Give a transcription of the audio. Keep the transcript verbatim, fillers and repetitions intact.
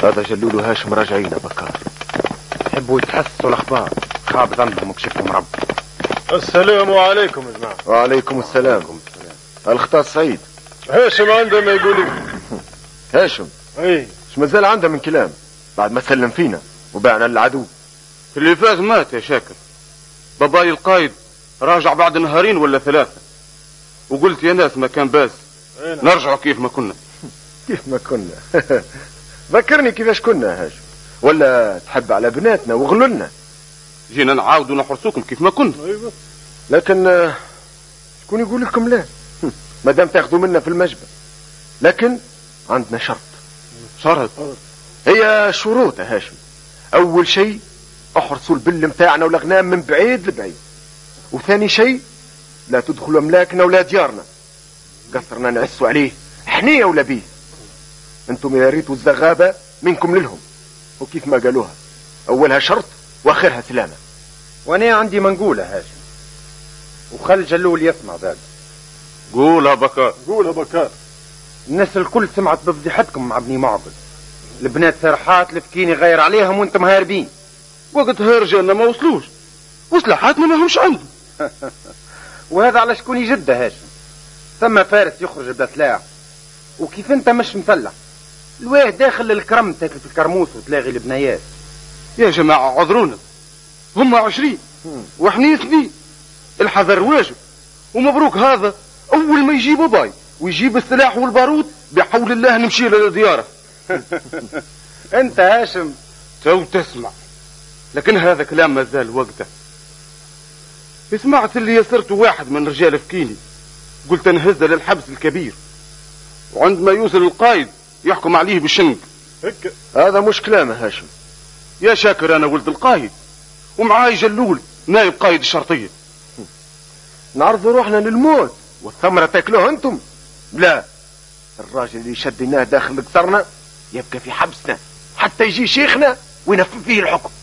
هذا جلول وهاشم راجعين بكار، يحبوا يتحسسوا الاخبار، خاب ظنهم وكشفهم رب. السلام عليكم يا جماعه. وعليكم السلام. الخطا سعيد. هاشم عنده ما يقول. هاشم اي ايش مازال عنده من كلام بعد ما سلم فينا وباعنا للعدو. اللي فاز مات يا شاكر. باباي القايد راجع بعد نهارين ولا ثلاثة، وقلت يا ناس ما كان باس نرجع كيف ما كنا. كيف ما كنا؟ ذكرني كيفاش كنا يا هاشم، ولا تحب على بناتنا وغلولنا؟ جينا نعاودوا نحرسوكم كيف ما كنا. لكن شكون يقول لكم لا؟ ما دام تاخذوا منا في المجبر. لكن عندنا شرط. شرط؟ هي شروط يا هاشم. اول شيء احرسوا البل متاعنا والاغنام من بعيد لبعيد، وثاني شيء لا تدخلوا املاكنا ولا ديارنا، قصرنا نعسوا عليه حنيه ولا بيه. انتم يا ريتوا الزغابه منكم للهم، وكيف ما قالوها اولها شرط واخرها سلامه. وانا عندي منقوله هاشم، وخل جلول يسمع ذلك. قولها بكار. قولها بكار. الناس الكل سمعت بفضيحتكم مع ابني معبد. البنات سرحات لفكيني غير عليهم وانتم هاربين. وقتها رجالنا ما وصلوش وسلاحاتنا ما همش عندهم. وهذا على شكون يجد هاشم؟ ثم فارس يخرج بلا سلاح، وكيف انت مش مسلح؟ الواحد داخل الكرم تاكل في الكرموس وتلاغي البنايات. يا جماعة عذرونا، هم عشرين واحنا اثنين، الحذر واجب. ومبروك هذا اول ما يجيب باي ويجيب السلاح والبارود بحول الله نمشي للديارة. انت هاشم تو تسمع، لكن هذا كلام ما زال وقته. سمعت اللي يسرت واحد من رجال فكيني، قلت انهزه للحبس الكبير، وعندما يوصل القائد يحكم عليه بالشنق. هك هذا مش كلام يا هاشم. يا شاكر انا ولد القائد ومعاي جلول نائب قائد الشرطية. نعرضوا روحنا للموت والثمرة تاكلوها انتم؟ لا، الراجل اللي شديناه داخل قصرنا يبقى في حبسنا حتى يجي شيخنا وينفذ فيه الحكم.